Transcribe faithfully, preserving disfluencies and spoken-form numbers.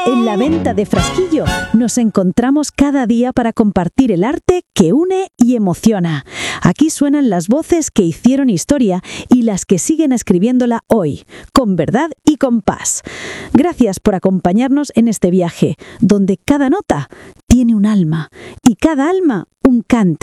En la venta de Frasquillo nos encontramos cada día para compartir el arte que une y emociona. Aquí suenan las voces que hicieron historia y las que siguen escribiéndola hoy, con verdad y con paz. Gracias por acompañarnos en este viaje, donde cada nota tiene un alma y cada alma un cante.